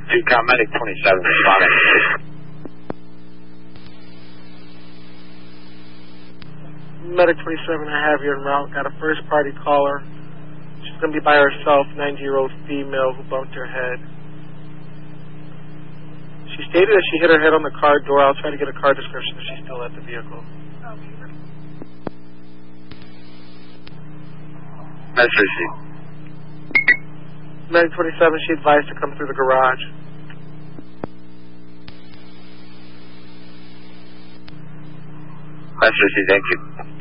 2 Medic 27, responding. Medic 27, I have you en route. Got a first party caller. She's going to be by herself, 90-year-old female who bumped her head. She stated that she hit her head on the car door. I'll try to get a car description if she's still at the vehicle. Message. Medic 27, she advised to come through the garage. Message, thank you.